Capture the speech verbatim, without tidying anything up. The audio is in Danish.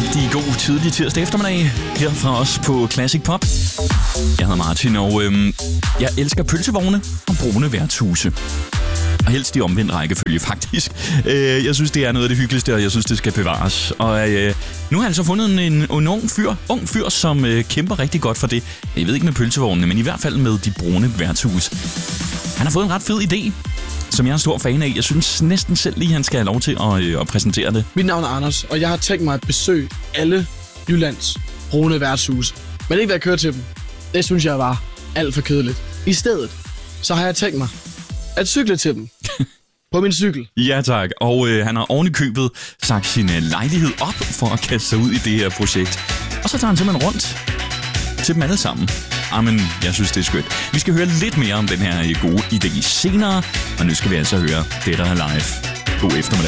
rigtig god tidlig tirsdag eftermiddag her fra os på Classic Pop. Jeg hedder Martin, og øhm, jeg elsker pølsevogne og brune værtshuse. Og helst i omvendt rækkefølge, faktisk. Øh, jeg synes, det er noget af det hyggeligste, og jeg synes, det skal bevares. Og øh, nu har jeg altså fundet en, en, en ung fyr, ung fyr som øh, kæmper rigtig godt for det. Jeg ved ikke med pølsevognene, men i hvert fald med de brune værtshus. Han har fået en ret fed idé, som jeg er en stor fan af. Jeg synes næsten selv lige, han skal have lov til at, øh, at præsentere det. Mit navn er Anders, og jeg har tænkt mig at besøge alle Jyllands brune værtshuse. Men ikke ved at køre til dem. Det synes jeg var alt for kedeligt. I stedet, så har jeg tænkt mig at cykle til dem. På min cykel. Ja tak, og øh, han har ovenikøbet sagt sin øh, lejlighed op for at kaste sig ud i det her projekt. Og så tager han simpelthen rundt til dem alle sammen. Jamen, jeg synes, det er skønt. Vi skal høre lidt mere om den her gode idé senere, og nu skal vi altså høre Dead or Alive. God eftermiddag.